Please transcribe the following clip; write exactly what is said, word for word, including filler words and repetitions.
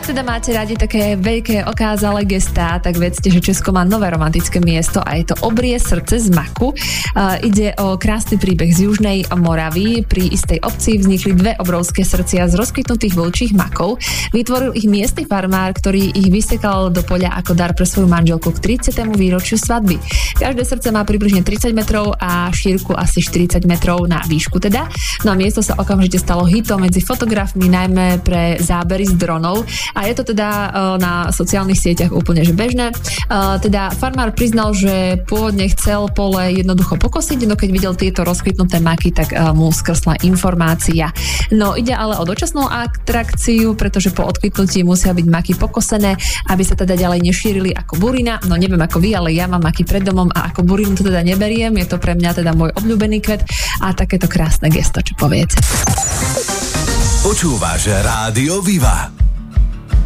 Ak teda máte radi také veľké okázalé gestá, tak vedzte, že Česko má nové romantické miesto a je to Obrie srdce z maku. Uh, ide o krásny príbeh z Južnej Moravy. Pri istej obci vznikli dve obrovské srdcia z rozkvitnutých vlčích makov. Vytvoril ich miestny farmár, ktorý ich vysekal do poľa ako dar pre svoju manželku k tridsiatemu výročiu svadby. Každé srdce má približne tridsať metrov a šírku asi štyridsať metrov na výšku teda. No a miesto sa okamžite stalo hitom medzi fotografmi, najmä pre zábery z dronov. A je to teda uh, na sociálnych sieťach úplne že bežné. Uh, teda farmár priznal, že pôvodne chcel pole jednoducho pokosiť, no keď videl tieto rozkvitnuté maky, tak uh, mu skrsla informácia. No ide ale o dočasnú atrakciu, pretože po odkvitnutí musia byť maky pokosené, aby sa teda ďalej nešírili ako burina. No neviem ako vy, ale ja mám maky pred domom a ako burinu to teda neberiem. Je to pre mňa teda môj obľúbený kvet a takéto krásne gesto, čo poviete. Počúvaš Rádio Viva.